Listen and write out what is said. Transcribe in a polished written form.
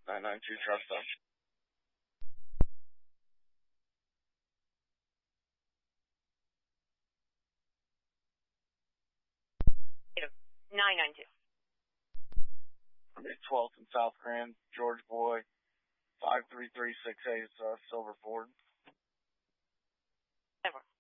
992 truck stop. 992. 12th and South Grand, George Boy, 53368, Silver Ford. Over.